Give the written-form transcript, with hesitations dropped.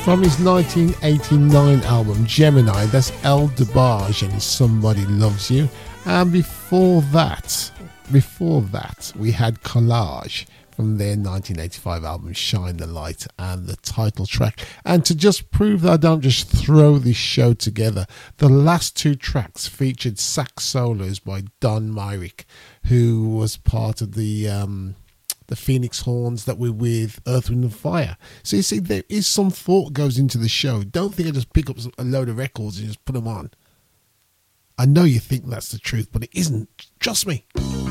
From his 1989 album Gemini, that's El DeBarge and Somebody Loves You. And before that, we had Collage from their 1985 album Shine the Light and the title track. And to just prove that I don't just throw this show together, the last two tracks featured sax solos by Don Myrick, who was part of the Phoenix Horns that were with Earth, Wind and Fire. So you see, there is some thought goes into the show. Don't think I just pick up a load of records and just put them on. I know you think that's the truth, but it isn't. Trust me.